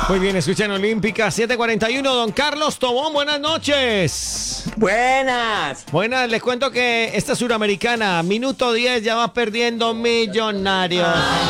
Muy bien, escuchan Olímpica 741. Don Carlos Tobón, buenas noches. Buenas. Buenas, les cuento que esta suramericana, minuto 10, ya va perdiendo Millonarios.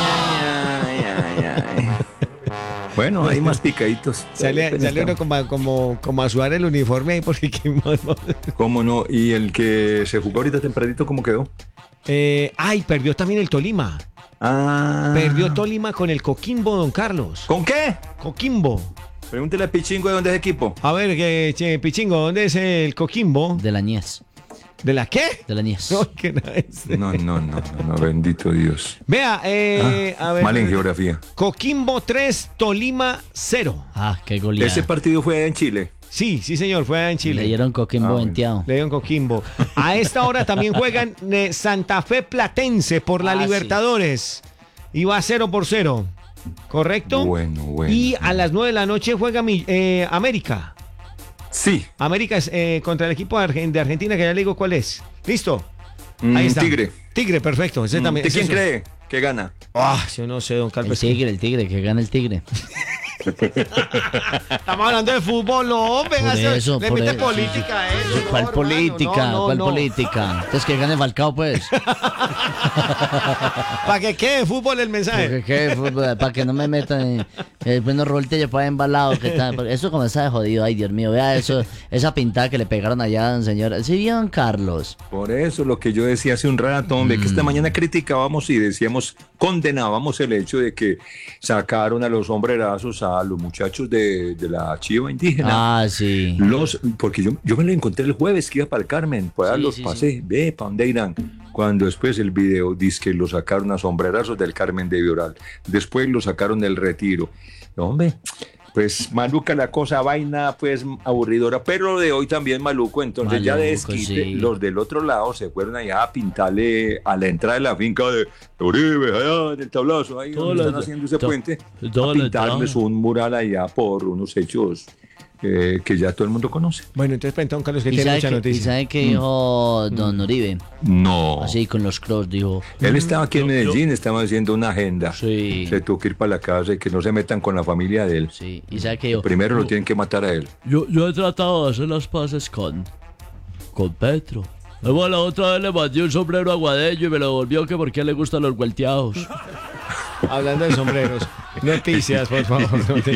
Ay. Bueno, hay más picaditos. Sale uno como a sudar el uniforme ahí porque qué más. ¿Cómo no? ¿Y el que se jugó ahorita tempranito, cómo quedó? Perdió también el Tolima. Perdió Tolima con el Coquimbo, don Carlos. ¿Con qué? Coquimbo. Pregúntele a Pichingo de dónde es equipo. A ver, Pichingo, ¿dónde es el Coquimbo? De la Niez. ¿De la qué? De la Niez. No, que no es. No, bendito Dios. Vea, a ver. Mal en geografía. Coquimbo 3, Tolima 0. Qué goleada. Ese partido fue en Chile. Sí, señor, fue allá en Chile. Le dieron Coquimbo venteado. Le dieron Coquimbo. A esta hora también juegan Santa Fe Platense por la Libertadores. Y va 0-0. ¿Correcto? Bueno. Y a las 9 de la noche juega América. Sí. América es contra el equipo de Argentina, que ya le digo cuál es. ¿Listo? Ahí está. Tigre, perfecto. Ese también. ¿De quién cree que gana? Yo no sé, don Carlos. El tigre, que gana el tigre. Estamos hablando de fútbol, no, venga, le mete política a eso. ¿Cuál no, política? hermano, ¿Cuál no. política? Entonces que gane Falcao, pues. Para que quede fútbol el mensaje. Para que no me metan bueno, Rolte ya fue embalado. Eso como está de jodido. Ay, Dios mío, vea eso, esa pintada que le pegaron allá, señor. ¿Sí vieron, Carlos? Por eso lo que yo decía hace un rato, hombre, que esta mañana criticábamos y decíamos, condenábamos el hecho de que sacaron a los sombrerazos a los muchachos de la Chiva indígena. Sí. Porque yo me lo encontré el jueves que iba para el Carmen, pues los pasé, ve, ¿para dónde irán? Cuando después el video dice que lo sacaron a sombrerazos del Carmen de Vioral, después lo sacaron del Retiro. Hombre, pues maluca la cosa, vaina pues aburridora, pero lo de hoy también maluco, entonces ya de desquite, los del otro lado se fueron allá a pintarle a la entrada de la finca de Uribe, allá del tablazo, ahí donde están haciendo ese puente, a pintarles un mural allá por unos hechos que ya todo el mundo conoce. Bueno, entonces pues, don Carlos, que tiene mucha noticia. ¿Y sabe qué dijo don Uribe? No. Así con los cross, dijo. Él estaba aquí en Medellín, estaba haciendo una agenda. Sí. Se tuvo que ir para la casa y que no se metan con la familia de él. Sí, y sabe que dijo. Primero lo tienen que matar a él. Yo he tratado de hacer las paces con Petro. Luego la otra vez le mandé un sombrero aguadeño y me lo devolvió que porque le gustan los vuelteados. Hablando de sombreros, noticias, por favor.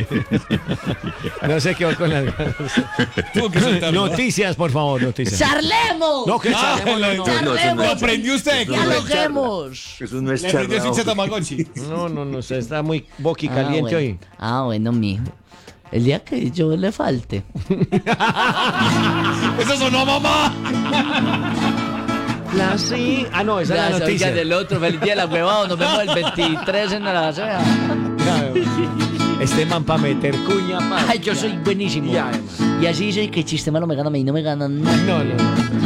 No sé qué va con las noticias, por favor, noticias. ¡Charlemos! No, que charlemos. Lo aprendió usted. ¡Dialoguemos! Eso no es Le aprendió charla. sin Tamagotchi. No, está muy boquicaliente hoy. Bueno, mijo. El día que yo le falte. ¡Eso sonó a mamá! Esa es la noticia. Del otro, feliz día de la huevada. Nos vemos el 23 en la sea. Este man para meter cuña, man. Ay, yo soy buenísimo. Y así soy que el sistema no me gana a mí, no me ganan nada. No.